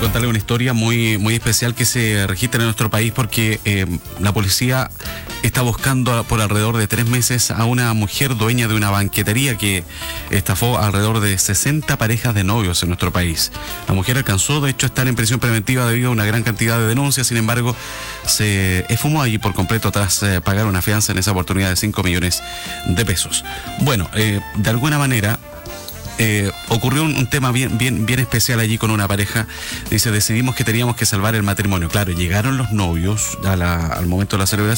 contarle una historia muy especial que se registra en nuestro país porque la policía está buscando por alrededor de 3 meses a una mujer dueña de una banquetería que estafó alrededor de 60 parejas de novios en nuestro país. La mujer alcanzó, de hecho, a estar en prisión preventiva debido a una gran cantidad de denuncias. Sin embargo, se esfumó allí por completo tras pagar una fianza en esa oportunidad de 5 millones de pesos. Bueno, de alguna manera ocurrió un tema bien especial allí con una pareja. Dice, decidimos que teníamos que salvar el matrimonio. Claro, llegaron los novios al momento de la celebración.